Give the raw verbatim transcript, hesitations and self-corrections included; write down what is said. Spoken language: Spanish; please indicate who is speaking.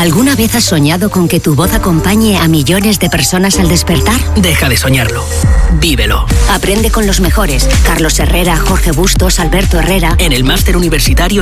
Speaker 1: ¿Alguna vez has soñado con que tu voz acompañe a millones de personas al despertar?
Speaker 2: Deja de soñarlo. Vívelo.
Speaker 1: Aprende con los mejores. Carlos Herrera, Jorge Bustos, Alberto Herrera.
Speaker 2: En el Máster Universitario